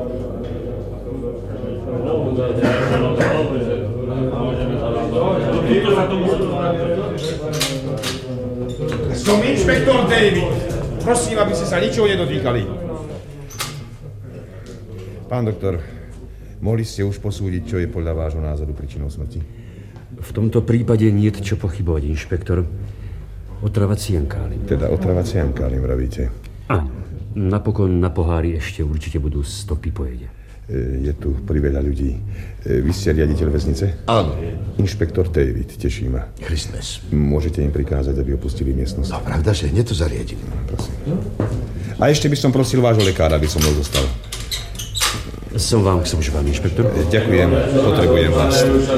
Som inšpektor David. Prosím, aby ste sa ničoho nedotýkali. Pán doktor, mohli ste už posúdiť, čo je podľa vášho názoru príčinou smrti? V tomto prípade nie je čo pochybovať, inšpektor. Otrava cyankálin. Teda otrava cyankálin, vravíte? Áno. Napokon na pohári ešte určite budú stopy po jede. Je tu priveľa ľudí. Vy ste riaditeľ väznice? Áno. Inšpektor David, teší ma. Christmas. Môžete im prikázať, aby opustili miestnosť? No, pravda, že hneď to zariadím. Prosím. A ešte by som prosil vášho lekára, aby som mnou zostal. Som vám k službám, inšpektor. Ďakujem, potrebujem vás.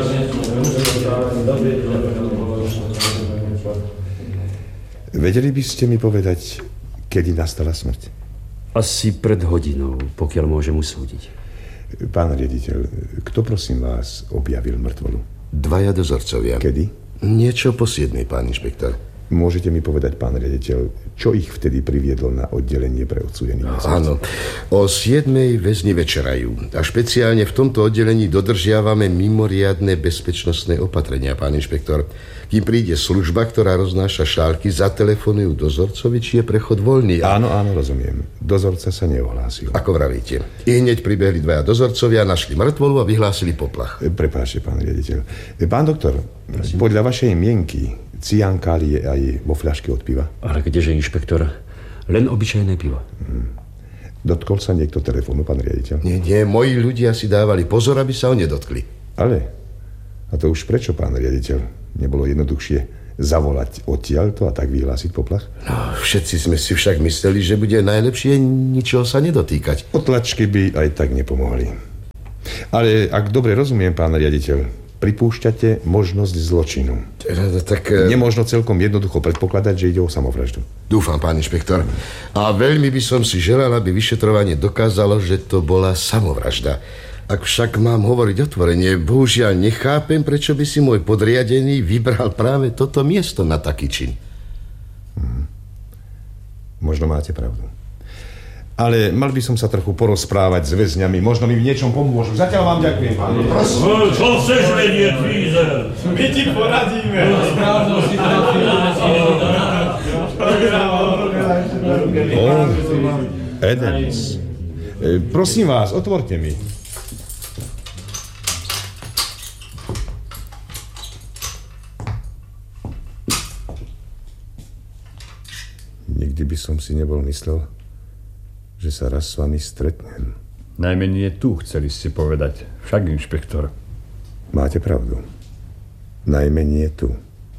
Vedeli by ste mi povedať, kedy nastala smrť? Asi pred hodinou, pokiaľ môžem usúdiť. Pán riaditeľ, kto prosím vás objavil mŕtvolu? 2 dozorcovia. Kedy? Niečo po 7, pán inšpektor. Môžete mi povedať, pán riaditeľ, čo ich vtedy priviedlo na oddelenie pre odsúdených na smrť? Áno, o 7 väzni večerajú. A špeciálne v tomto oddelení dodržiavame mimoriadne bezpečnostné opatrenia, pán inšpektor. Kým príde služba, ktorá roznáša šálky, zatelefonujú dozorcovi, či je prechod voľný. Áno, rozumiem. Dozorca sa neohlásil. Ako vravíte. I hneď pribehli 2 dozorcovia, našli mŕtvolu a vyhlásili poplach. Prepáčte, pán riaditeľ. Pán doktor, podľa vašej mienky cyankálin je aj vo fľaške od piva? Ale kdeže, inšpektor? Len obyčajné pivo. Dotkol sa niekto telefónu, pán riaditeľ? Nie, moji ľudia si dávali pozor, aby sa ho nedotkli. Ale? A to už prečo, pán riaditeľ? Nebolo jednoduchšie zavolať odtiaľto a tak vyhlásiť poplach? No, všetci sme si však mysleli, že bude najlepšie ničoho sa nedotýkať. Otlačky by aj tak nepomohli. Ale ak dobre rozumiem, pán riaditeľ, pripúšťate možnosť zločinu. Tak... Nemožno celkom jednoducho predpokladať, že ide o samovraždu. Dúfam, pán inšpektor. A veľmi by som si želal, aby vyšetrovanie dokázalo, že to bola samovražda. Ak však mám hovoriť otvorene, bohužiaľ nechápem, prečo by si môj podriadený vybral práve toto miesto na taký čin. Možno máte pravdu. Ale mal by som sa trochu porozprávať s väzňami. Možno mi v niečom pomôžu. Zatiaľ vám ďakujem, pán. Čo chceš vedieť, Vízer? My ti poradíme. Adams. Prosím vás, otvorte mi. Nikdy by som si nebol myslel, že sa raz s vami stretnem. Najmenej tu, chceli ste povedať. Však, inšpektor. Máte pravdu. Najmenej tu.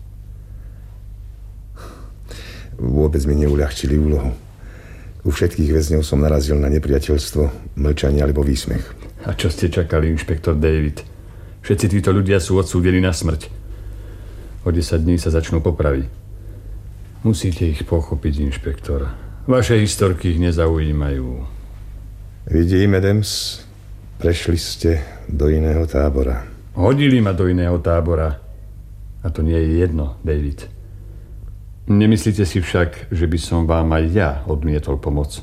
Vôbec mi neuľahčili úlohu. U všetkých väzňov som narazil na nepriateľstvo, mlčanie alebo výsmech. A čo ste čakali, inšpektor David? Všetci títo ľudia sú odsúdení na smrť. O 10 dní sa začnú popravy. Musíte ich pochopiť, inšpektor. Vaše historky ich nezaujímajú. Vidím, Adams, prešli ste do iného tábora. Hodili ma do iného tábora. A to nie je jedno, David. Nemyslíte si však, že by som vám aj ja odmietol pomoc?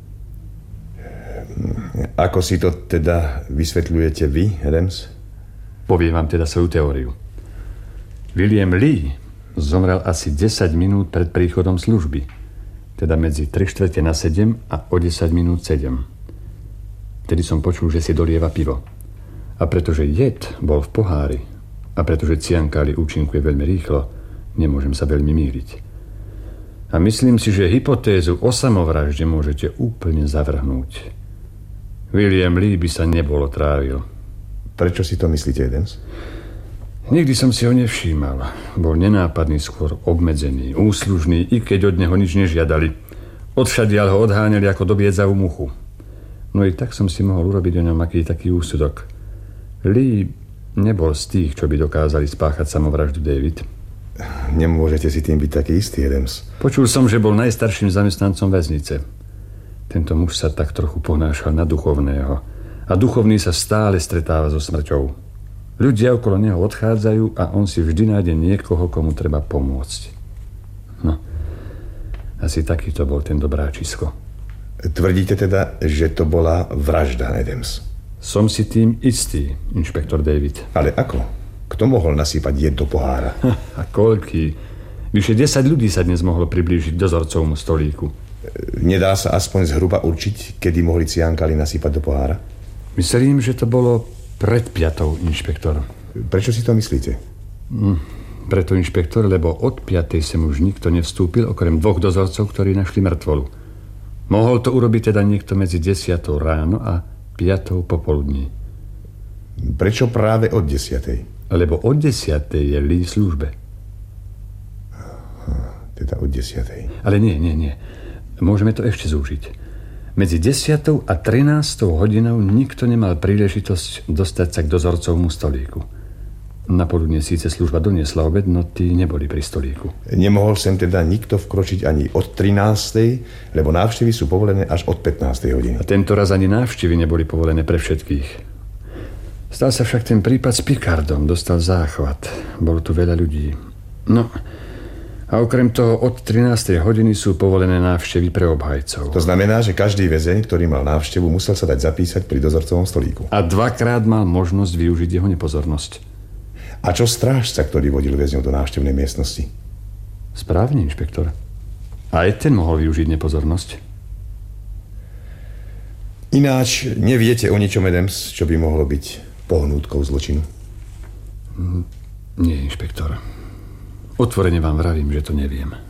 Ako si to teda vysvetľujete vy, Adams? Poviem vám teda svoju teóriu. William Lee zomrel asi 10 minút pred príchodom služby. Teda medzi 3:15 a o 10 minút 7. Vtedy som počul, že si dolieva pivo. A pretože jed bol v pohári a pretože cyankálin účinkuje veľmi rýchlo, nemôžem sa veľmi mýliť. A myslím si, že hypotézu o samovražde môžete úplne zavrhnúť. William Lee by sa nebol otrávil. Prečo si to myslíte, Adams? Nikdy som si ho nevšímal. Bol nenápadný, skôr obmedzený, úslužný, i keď od neho nič nežiadali. Odšadiaľ ho odháňali ako dobiedzavú muchu. No i tak som si mohol urobiť o ňom aký taký úsudok. Lee nebol z tých, čo by dokázali spáchať samovraždu, David. Nemôžete si tým byť taký istý, Adams. Počul som, že bol najstarším zamestnancom väznice. Tento muž sa tak trochu ponášal na duchovného. A duchovný sa stále stretáva so smrťou. Ľudia okolo neho odchádzajú a on si vždy nájde niekoho, komu treba pomôcť. No, asi takýto bol ten dobráčisko. Tvrdíte teda, že to bola vražda, Adams? Som si tým istý, inšpektor David. Ale ako? Kto mohol nasýpať jed do pohára? A koľký? Vyše 10 ľudí sa dnes mohlo priblížiť k dozorcovmu stolíku. Nedá sa aspoň zhruba určiť, kedy mohli ciankali nasýpať do pohára? Myslím, že to bolo pred 5, inšpektor. Prečo si to myslíte? Preto, inšpektor, lebo od 5 sem už nikto nevstúpil, okrem 2 dozorcov, ktorí našli mŕtvolu. Mohol to urobiť teda niekto medzi 10 ráno a 5 popoludní. Prečo práve od 10? Lebo od 10 je Lee v službe. Teda od 10. Ale nie. Môžeme to ešte zúžiť. Medzi 10 a 13 hodinou nikto nemal príležitosť dostať sa k dozorcovmu stolíku. Napoludne síce služba doniesla obed, no tí neboli pri stolíku. Nemohol sem teda nikto vkročiť ani od 13, lebo návštevy sú povolené až od 15 hodiny. A tento raz ani návštevy neboli povolené pre všetkých. Stal sa však ten prípad s Picardom, dostal záchvat. Bolo tu veľa ľudí. No, a okrem toho od 13. hodiny sú povolené návštevy pre obhajcov. To znamená, že každý väzeň, ktorý mal návštevu, musel sa dať zapísať pri dozorcovom stolíku. A 2-krát mal možnosť využiť jeho nepozornosť. A čo strážca, ktorý vodil väzňov do návštevnej miestnosti? Správne, inšpektor. Aj ten mohol využiť nepozornosť. Ináč neviete o ničom, Adams, čo by mohlo byť pohnútkou zločinu? Nie, inšpektor. Otvorene vám vravím, že to neviem.